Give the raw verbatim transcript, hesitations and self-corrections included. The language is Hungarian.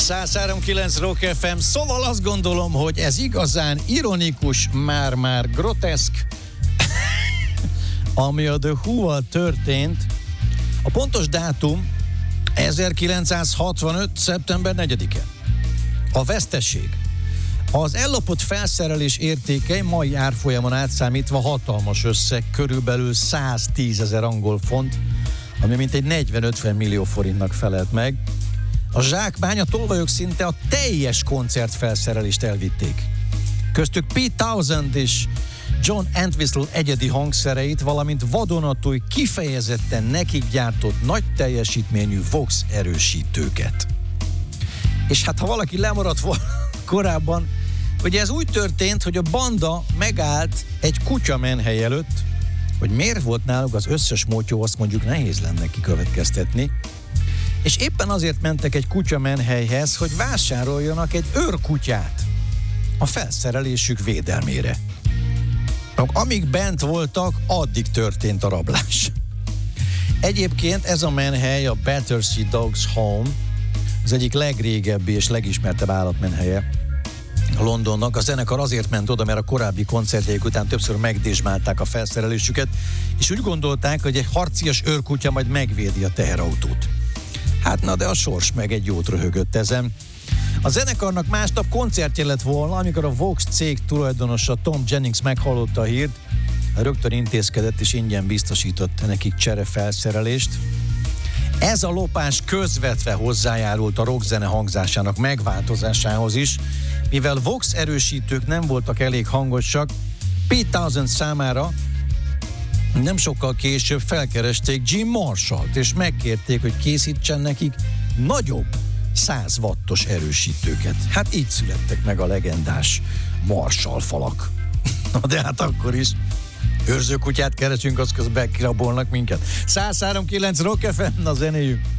száz három kilenc Rock ef em, szóval azt gondolom, hogy ez igazán ironikus, már-már groteszk, ami a The Who-val történt. A pontos dátum ezerkilencszázhatvanöt. szeptember negyedike. A veszteség. Az ellopott felszerelés értéke mai árfolyamon átszámítva hatalmas összeg, körülbelül száztízezer angol font, ami mintegy negyven-ötven millió forintnak felelt meg. A zsákmány, a tolvajok szinte a teljes koncertfelszerelést elvitték. Köztük Pete Townshend és John Entwistle egyedi hangszereit, valamint vadonatúj, kifejezetten nekik gyártott nagy teljesítményű Vox erősítőket. És hát ha valaki lemaradt volna korábban, ugye ez úgy történt, hogy a banda megállt egy kutyamenhely előtt, hogy miért volt náluk az összes motyó, azt mondjuk nehéz lenne kikövetkeztetni, és éppen azért mentek egy kutyamenhelyhez, hogy vásároljanak egy őrkutyát a felszerelésük védelmére. Amíg bent voltak, addig történt a rablás. Egyébként ez a menhely, a Battersea Dogs Home, az egyik legrégebbi és legismertebb állatmenhelye Londonnak. A zenekar azért ment oda, mert a korábbi koncertjeik után többször megdésmálták a felszerelésüket, és úgy gondolták, hogy egy harcias őrkutya majd megvédi a teherautót. Hát na, de a sors meg egy jót röhögött ezen. A zenekarnak másnap koncertje lett volna, amikor a Vox cég tulajdonosa Tom Jennings meghallotta a hírt, rögtön intézkedett és ingyen biztosított nekik cserefelszerelést. Ez a lopás közvetve hozzájárult a rockzene hangzásának megváltozásához is, mivel Vox erősítők nem voltak elég hangosak, Pete Townshend számára nem sokkal később felkeresték Jim Marshall-t, és megkérték, hogy készítsen nekik nagyobb száz wattos erősítőket. Hát így születtek meg a legendás Marshall falak. Na de hát akkor is őrzőkutyát keresünk, az közben kirabolnak minket. száz három kilenc Rock ef em, na zenéjük!